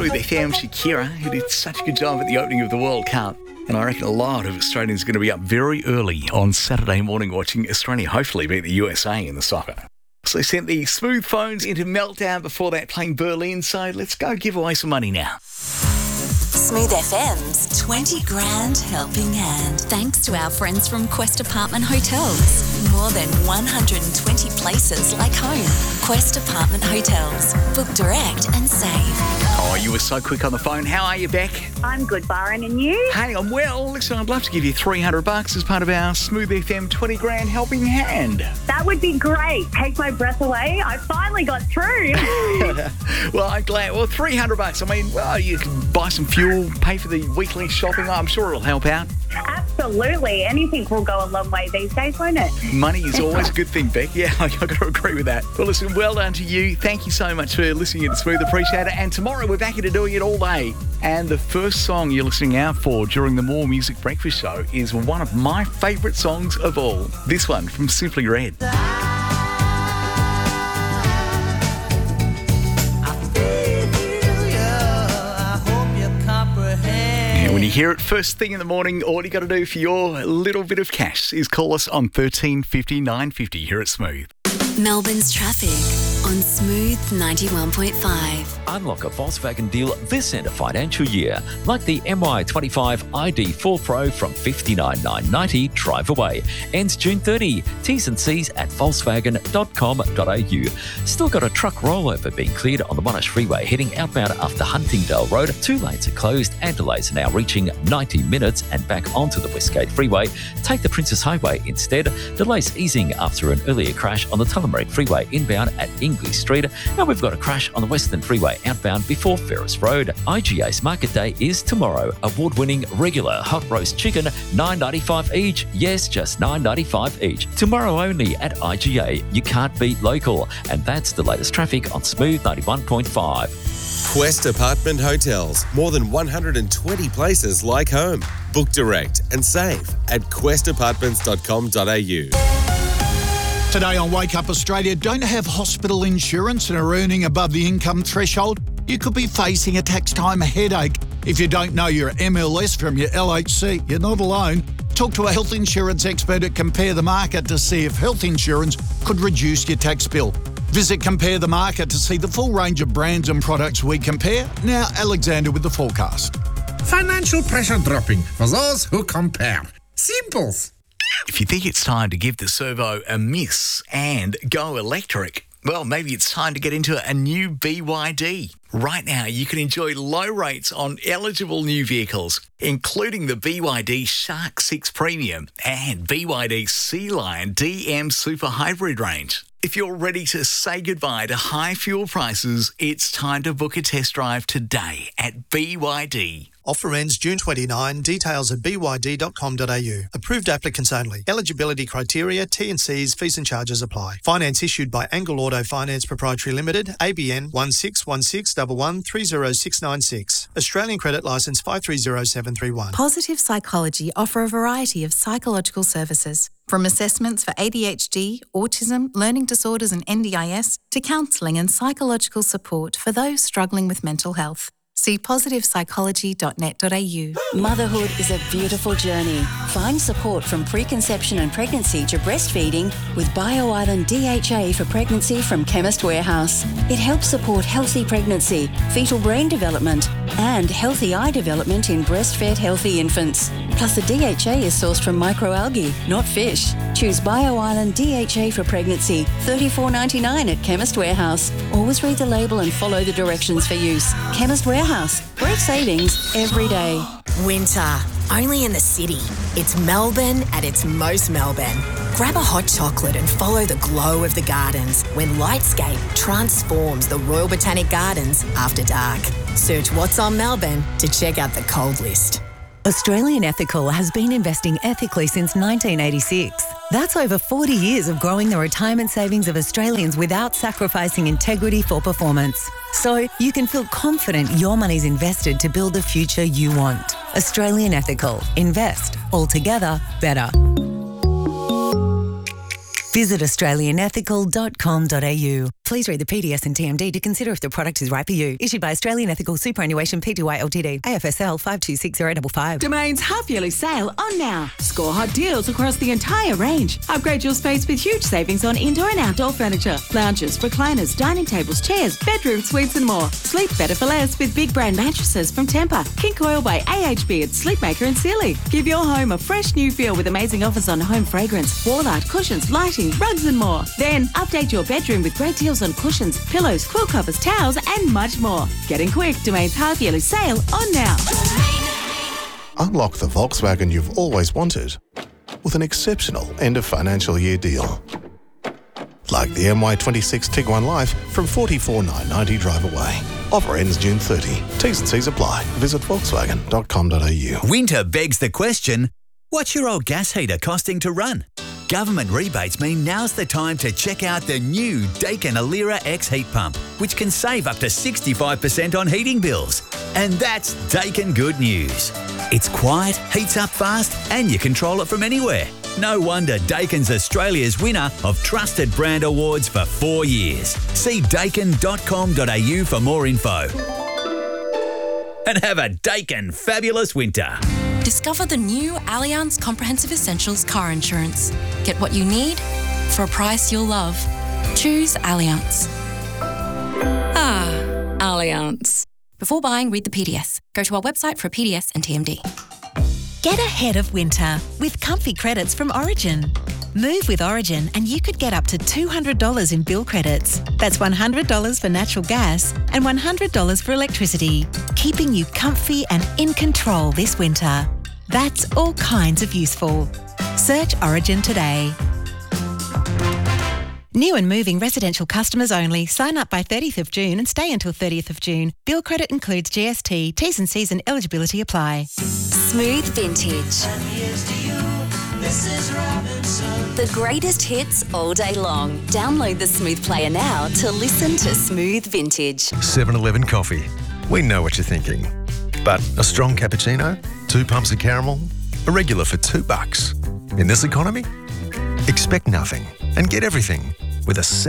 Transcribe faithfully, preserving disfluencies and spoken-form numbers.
Smooth F M, Shakira, who did such a good job at the opening of the World Cup. And I reckon a lot of Australians are going to be up very early on Saturday morning watching Australia hopefully beat the U S A in the soccer. So they sent the smooth phones into meltdown before that playing Berlin. So let's go give away some money now. Smooth F M's twenty grand helping hand. Thanks to our friends from Quest Apartment Hotels. More than one hundred twenty places like home. Quest Apartment Hotels. Book direct and save. Oh, you were so quick on the phone. How are you, Beck? I'm good, Byron, and you? Hey, I'm well. Listen, I'd love to give you three hundred bucks as part of our Smooth F M twenty grand helping hand. That would be great. Take my breath away. I finally got through. Well, I'm glad. Well, three hundred bucks. I mean, well, you can buy some fuel, pay for the weekly shopping. I'm sure it'll help out. Absolutely. Anything will go a long way these days, won't it? Money is always a good thing, Beck. Yeah, I've got to agree with that. Well, listen, well done to you. Thank you so much for listening to Smooth. Appreciate it. And tomorrow we're back into doing it all day. And the first song you're listening out for during the More Music Breakfast Show is one of my favourite songs of all. This one from Simply Red. When you hear it first thing in the morning, all you got to do for your little bit of cash is call us on thirteen fifty, nine fifty here at Smooth. Melbourne's traffic on Smooth ninety-one point five. Unlock a Volkswagen deal this end of financial year, like the M Y twenty-five I D four Pro from fifty-nine thousand nine hundred ninety dollars drive away. Ends June thirtieth. T's and C's at volkswagen dot com dot a u. Still got a truck rollover being cleared on the Monash Freeway heading outbound after Huntingdale Road. Two lanes are closed and delays are now reaching ninety minutes and back onto the Westgate Freeway. Take the Princess Highway instead. Delays easing after an earlier crash on the Tullamarine Freeway inbound at English Street. And we've got a crash on the Western Freeway outbound before Ferris Road. I G A's Market Day is tomorrow. Award-winning regular hot roast chicken, nine dollars ninety-five each. Yes, just nine dollars ninety-five each. Tomorrow only at I G A. You can't beat local. And that's the latest traffic on Smooth ninety-one point five. Quest Apartment Hotels. More than one hundred twenty places like home. Book direct and save at quest apartments dot com dot a u. Today on Wake Up Australia, don't have hospital insurance and are earning above the income threshold? You could be facing a tax time headache. If you don't know your M L S from your L H C, you're not alone. Talk to a health insurance expert at Compare the Market to see if health insurance could reduce your tax bill. Visit Compare the Market to see the full range of brands and products we compare. Now, Alexander with the forecast. Financial pressure dropping for those who compare. Simples. If you think it's time to give the servo a miss and go electric, well, maybe it's time to get into a new B Y D. Right now, you can enjoy low rates on eligible new vehicles, including the B Y D Shark six Premium and B Y D Sea Lion D M Super Hybrid range. If you're ready to say goodbye to high fuel prices, it's time to book a test drive today at B Y D. Offer ends June twenty-ninth. Details at b y d dot com dot a u. Approved applicants only. Eligibility criteria, T and C's, fees and charges apply. Finance issued by Angle Auto Finance Proprietary Limited, A B N one six one six one one three zero six nine six. Australian Credit Licence five three zero seven three one. Positive Psychology offer a variety of psychological services, from assessments for A D H D, autism, learning disorders and N D I S, to counselling and psychological support for those struggling with mental health. See positive psychology dot net dot a u. Motherhood is a beautiful journey. Find support from preconception and pregnancy to breastfeeding with BioIsland D H A for pregnancy from Chemist Warehouse. It helps support healthy pregnancy, fetal brain development, and healthy eye development in breastfed healthy infants. Plus, the D H A is sourced from microalgae, not fish. Choose BioIsland D H A for pregnancy, thirty-four ninety-nine at Chemist Warehouse. Always read the label and follow the directions for use. Chemist Warehouse. Great savings every day. Winter, only in the city. It's Melbourne at its most Melbourne. Grab a hot chocolate and follow the glow of the gardens when Lightscape transforms the Royal Botanic Gardens after dark. Search What's on Melbourne to check out the cold list. Australian Ethical has been investing ethically since nineteen eighty-six. That's over forty years of growing the retirement savings of Australians without sacrificing integrity for performance. So you can feel confident your money's invested to build the future you want. Australian Ethical. Invest. Altogether better. Visit australian ethical dot com dot a u. Please read the P D S and T M D to consider if the product is right for you. Issued by Australian Ethical Superannuation Pty Ltd. A F S L five two six zero five five. Domain's half-yearly sale on now. Score hot deals across the entire range. Upgrade your space with huge savings on indoor and outdoor furniture. Lounges, recliners, dining tables, chairs, bedroom suites and more. Sleep better for less with big brand mattresses from Tempur, King Coil by A H B and Sleepmaker and Sealy. Give your home a fresh new feel with amazing offers on home fragrance, wall art, cushions, lighting, rugs and more. Then update your bedroom with great deals on cushions, pillows, quilt covers, towels and much more. Getting quick, Domain's half-yearly sale on now. Unlock the Volkswagen you've always wanted with an exceptional end of financial year deal. Like the M Y twenty-six Tiguan Life from forty-four thousand nine hundred ninety drive away. Offer ends June thirtieth. T's and C's apply. Visit volkswagen dot com dot a u. Winter begs the question, what's your old gas heater costing to run? Government rebates mean now's the time to check out the new Daikin Alira X heat pump, which can save up to sixty-five percent on heating bills. And that's Daikin good news. It's quiet, heats up fast, and you control it from anywhere. No wonder Daikin's Australia's winner of Trusted Brand Awards for four years. See daikin dot com dot a u for more info. And have a Daikin fabulous winter. Discover the new Allianz Comprehensive Essentials car insurance. Get what you need for a price you'll love. Choose Allianz. Ah, Allianz. Before buying, read the P D S. Go to our website for a P D S and T M D. Get ahead of winter with comfy credits from Origin. Move with Origin and you could get up to two hundred dollars in bill credits. That's one hundred dollars for natural gas and one hundred dollars for electricity, keeping you comfy and in control this winter. That's all kinds of useful. Search Origin today. New and moving residential customers only. Sign up by thirtieth of June and stay until thirtieth of June. Bill credit includes G S T. T's and C's and eligibility apply. Smooth Vintage. The greatest hits all day long. Download the Smooth Player now to listen to Smooth Vintage. seven eleven Coffee. We know what you're thinking. But a strong cappuccino? Two pumps of caramel? A regular for two bucks? In this economy? Expect nothing and get everything with a seven